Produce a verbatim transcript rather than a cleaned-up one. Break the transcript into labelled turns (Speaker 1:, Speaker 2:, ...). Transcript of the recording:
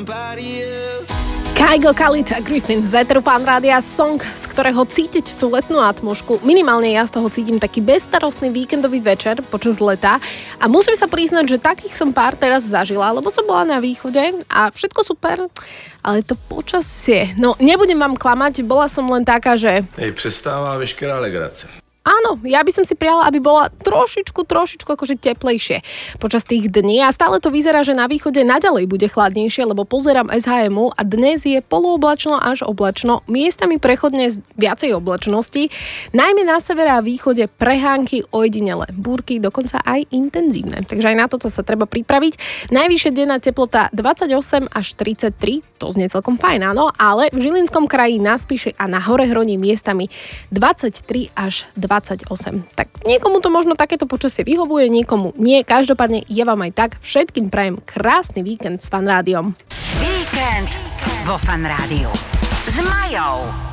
Speaker 1: Kygo, Khalid a Griffin, z éteru Fan Rádia, song, z ktorého cítiť tú letnú atmosféru. Minimálne ja z toho cítim taký bezstarostný víkendový večer počas leta a musím sa priznať, že takých som pár teraz zažila, lebo som bola na východe a všetko super, ale to počasie, no nebudem vám klamať, bola som len taká, že...
Speaker 2: Hej, prestáva veškerá legrace.
Speaker 1: Áno, ja by som si prijala, aby bola trošičku, trošičku akože teplejšie počas tých dní a stále to vyzerá, že na východe naďalej bude chladnejšie, lebo pozerám es há emu a dnes je polooblačno až oblačno, miestami prechodne viacej oblačnosti, najmä na severe a východe prehánky ojedinele, búrky dokonca aj intenzívne, takže aj na toto sa treba pripraviť. Najvyššia denná teplota dvadsaťosem až tridsaťtri, to znie celkom fajn, áno, ale v Žilinskom kraji na Spiši a na Horehroní miestami dvadsaťtri až dvadsaťosem. Tak niekomu to možno takéto počasie vyhovuje, niekomu nie. Každopádne ja vám aj tak všetkým prajem krásny víkend s Fan Rádiom.
Speaker 3: Víkend vo Fan Rádiu s Majou.